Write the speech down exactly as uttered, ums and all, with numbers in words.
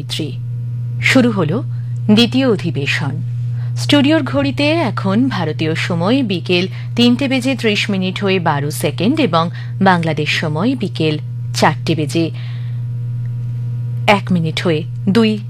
শুরু হলো দ্বিতীয় অধিবেশন। স্টুডিওর ঘড়িতে এখন ভারতীয় সময় বিকেল তিনটে বেজে ত্রিশ মিনিট হয়ে বারো সেকেন্ড এবং বাংলাদেশ সময় বিকেল চারটে বেজে এক মিনিট হয়ে দুই